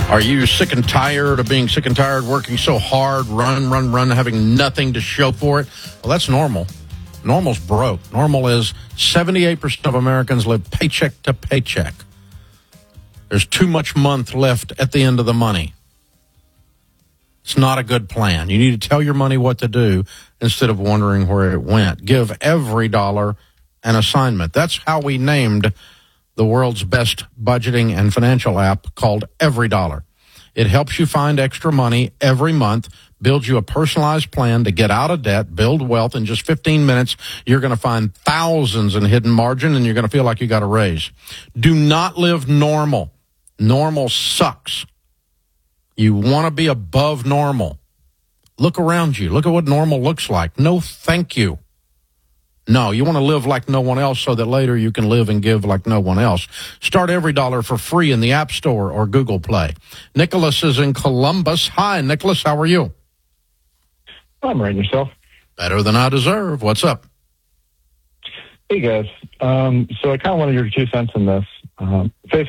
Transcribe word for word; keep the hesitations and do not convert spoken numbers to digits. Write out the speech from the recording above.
Are you sick and tired of being sick and tired, working so hard, run, run, run, having nothing to show for it? Well, that's normal. Normal's broke. Normal is seventy-eight percent of Americans live paycheck to paycheck. There's too much month left at the end of the money. It's not a good plan. You need to tell your money what to do instead of wondering where it went. Give every dollar an assignment. That's how we named the world's best budgeting and financial app called Every Dollar. It helps you find extra money every month, builds you a personalized plan to get out of debt, build wealth. In just fifteen minutes, you're going to find thousands in hidden margin, and you're going to feel like you got a raise. Do not live normal. Normal sucks. You want to be above normal. Look around you. Look at what normal looks like. No, thank you. No, you want to live like no one else so that later you can live and give like no one else. Start Every Dollar for free in the App Store or Google Play. Nicholas is in Columbus. Hi, Nicholas. How are you? I'm right. Yourself? Better than I deserve. What's up? Hey, guys. Um, so I kind of wanted your two cents on this. Um,